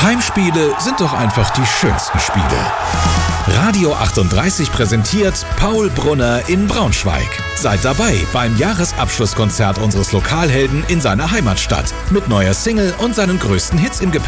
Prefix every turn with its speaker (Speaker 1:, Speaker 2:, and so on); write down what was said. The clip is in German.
Speaker 1: Heimspiele sind doch einfach die schönsten Spiele. Radio 38 präsentiert Paul Brunner in Braunschweig. Seid dabei beim Jahresabschlusskonzert unseres Lokalhelden in seiner Heimatstadt. Mit neuer Single und seinen größten Hits im Gepäck.